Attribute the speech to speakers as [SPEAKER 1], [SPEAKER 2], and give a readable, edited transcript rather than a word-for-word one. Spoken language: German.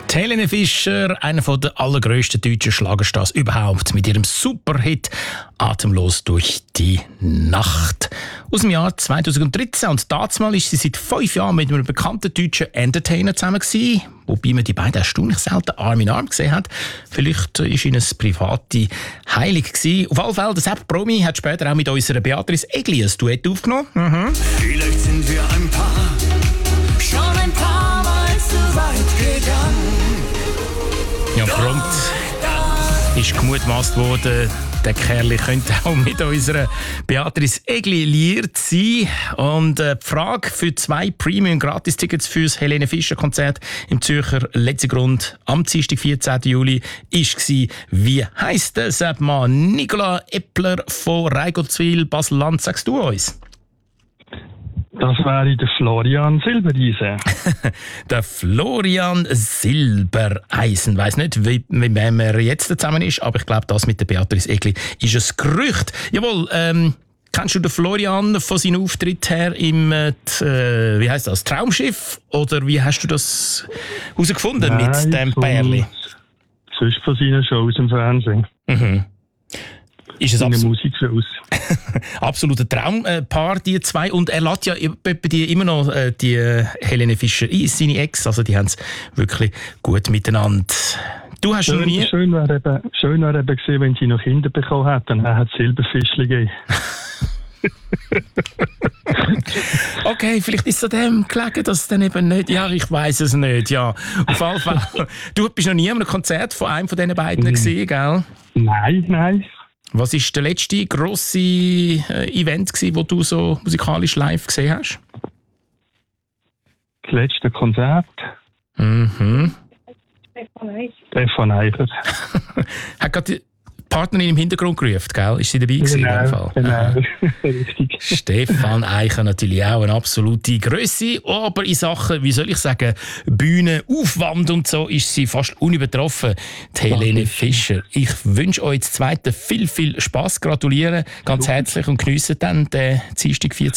[SPEAKER 1] Helene Fischer, einer der allergrössten deutschen Schlagerstars überhaupt, mit ihrem Superhit «Atemlos durch die Nacht» aus dem Jahr 2013. Und damals war sie seit 5 Jahren mit einem bekannten deutschen Entertainer zusammen gewesen, wobei man die beiden erstaunlich selten Arm in Arm gesehen hat. Vielleicht war ihnen das private heilig gewesen. Auf alle Fälle, der Sepp Promi hat später auch mit unserer Beatrice Egli ein Duett aufgenommen.
[SPEAKER 2] Vielleicht sind wir ein Paar, schon ein paar Mal zu weit gegangen.
[SPEAKER 1] Ja, prompt ist gemutmaßt worden, der Kerl könnte auch mit unserer Beatrice Egli liiert sein. Und die Frage für 2 Premium-Gratis-Tickets für das Helene Fischer-Konzert im Zürcher Letzigrund am Dienstag, 14. Juli, war, wie heisst der Mann? Nicola Eppler von Reigoldswil, Basel-Land. Sagst du uns?
[SPEAKER 3] Das wäre der Florian Silbereisen.
[SPEAKER 1] Der Florian Silbereisen. Ich weiss nicht, wie er jetzt zusammen ist, aber ich glaube, das mit der Beatrice Egli ist ein Gerücht. Jawohl, kennst du den Florian von seinem Auftritt her im wie heisst das, Traumschiff? Oder wie hast du das herausgefunden mit dem Pärli?
[SPEAKER 3] Sonst von seinen Shows im Fernsehen.
[SPEAKER 1] Mhm. Ist es
[SPEAKER 3] Musikshows.
[SPEAKER 1] absoluter Traumpaar, die 2. Und er lässt ja immer noch die Helene Fischer ein, seine Ex. Also die haben es wirklich gut miteinander. Du hast schon nie...
[SPEAKER 3] Schön wäre eben gewesen, wenn sie noch Kinder bekommen hat, dann hat es Silberfischchen gegeben.
[SPEAKER 1] Okay, vielleicht ist es an dem gelegen, dass es dann eben nicht... Ja, ich weiss es nicht, ja. Auf jeden Fall. Du bist noch nie an einem Konzert von einem von diesen beiden gesehen, gell?
[SPEAKER 3] Nein.
[SPEAKER 1] Was war der letzte grosse Event, wo du so musikalisch live gesehen hast?
[SPEAKER 3] Das letzte Konzert? Stefan Eicher.
[SPEAKER 1] Hat gerade die Partnerin im Hintergrund gerufen, gell? Ist sie dabei gewesen?
[SPEAKER 3] Genau. Richtig.
[SPEAKER 1] Stefan Eicher natürlich auch eine absolute Grösse, aber in Sachen, wie soll ich sagen, Bühne, Aufwand und so ist sie fast unübertroffen, die Helene Fischer. Ich wünsche euch das Zweite viel Spass, gratuliere ganz herzlich und geniessen dann den Dienstag, 14.